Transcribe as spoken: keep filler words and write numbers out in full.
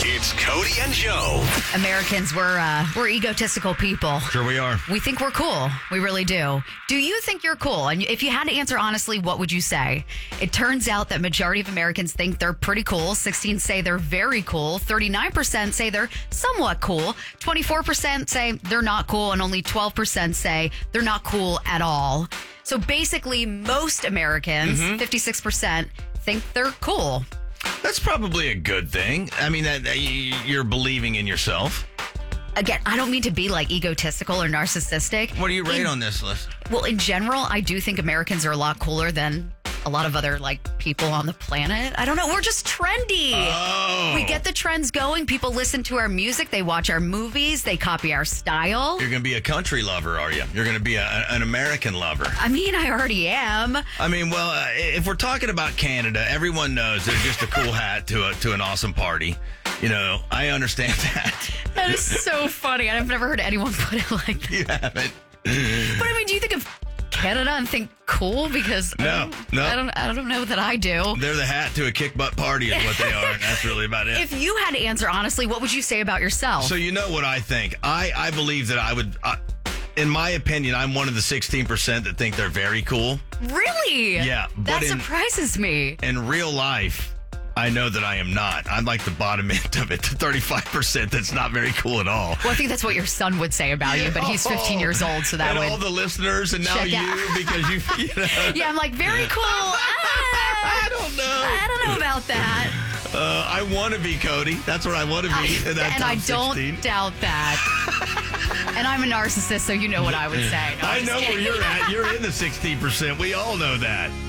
It's Cody and Joe. Americans, we're uh, we're egotistical people. Sure we are. We think we're cool. We really do. Do you think you're cool? And if you had to answer honestly, what would you say? It turns out that majority of Americans think they're pretty cool. sixteen say they're very cool. thirty-nine percent say they're somewhat cool. twenty-four percent say they're not cool. And only twelve percent say they're not cool at all. So basically, most Americans, mm-hmm. fifty-six percent, think they're cool. That's probably a good thing. I mean, that, that you're believing in yourself. Again, I don't mean to be like egotistical or narcissistic. What do you rate in, on this list? Well, in general, I do think Americans are a lot cooler than a lot of other like people on the planet. I don't know. We're just trendy. Oh. We get the trends going. People listen to our music. They watch our movies. They copy our style. You're going to be a country lover, are you? You're going to be a, an American lover. I mean, I already am. I mean, well, uh, if we're talking about Canada, everyone knows they're just a cool hat to a, to an awesome party. You know, I understand that. That is so funny. I've never heard anyone put it like that. You haven't. But I mean, do you think of Canada and think cool? Because no, I don't, no. I don't, I don't know that I do. They're the hat to a kick butt party is what they are. And that's really about it. If you had to answer honestly, what would you say about yourself? So you know what I think. I, I believe that I would, I, in my opinion, I'm one of the sixteen percent that think they're very cool. Really? Yeah. But that in, surprises me. In real life, I know that I am not. I'm like the bottom end of it, the thirty-five percent that's not very cool at all. Well, I think that's what your son would say about you, but he's fifteen years old, so that and would... all the listeners, and now you, out. because you, you know. Yeah, I'm like, very cool. Ah, I don't know. I don't know about that. Uh, I want to be Cody. That's what I want to be. I, in that and top I don't sixteen. doubt that. And I'm a narcissist, so you know what I would say. No, I I'm know just where kidding. you're at. You're in the sixteen percent. We all know that.